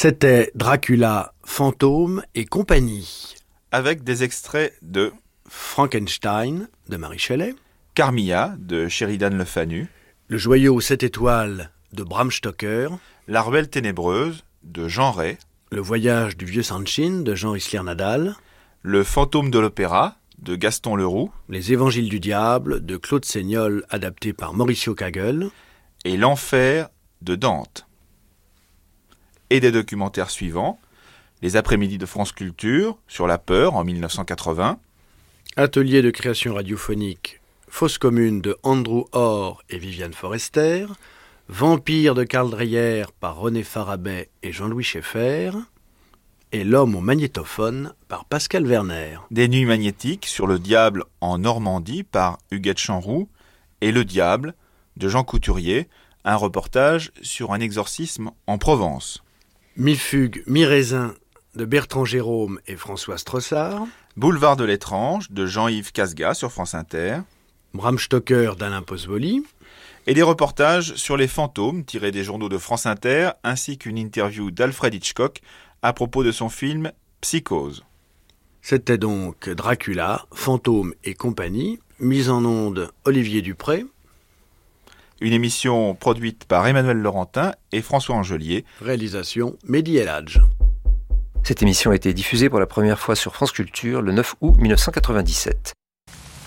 C'était Dracula, Fantôme et compagnie. Avec des extraits de Frankenstein de Mary Shelley, Carmilla de Sheridan Le Fanu, Le joyau aux 7 étoiles de Bram Stoker, La ruelle ténébreuse de Jean Ray, Le voyage du vieux Sanchin de Jean Isler Nadal, Le fantôme de l'opéra de Gaston Leroux Les évangiles du diable de Claude Seignol adapté par Mauricio Kagel et L'enfer de Dante. Et des documentaires suivants, Les après-midi de France Culture sur la peur en 1980, Atelier de création radiophonique Fosse commune de Andrew Orr et Viviane Forester, Vampire de Karl Dreyer par René Farabet et Jean-Louis Schaeffer, et L'homme au magnétophone par Pascal Werner. Des nuits magnétiques sur le diable en Normandie par Huguette Chanroux et Le diable de Jean Couturier, un reportage sur un exorcisme en Provence. Mi-fugue, mi-raisin de Bertrand Jérôme et François Strossard, Boulevard de l'étrange de Jean-Yves Casga sur France Inter, Bram Stoker d'Alain Posvoli, et des reportages sur les fantômes tirés des journaux de France Inter, ainsi qu'une interview d'Alfred Hitchcock à propos de son film Psychose. C'était donc Dracula, Fantôme et compagnie, mise en onde Olivier Dupré. Une émission produite par Emmanuel Laurentin et François Angelier. Réalisation Mehdi El Hadj. Cette émission a été diffusée pour la première fois sur France Culture le 9 août 1997.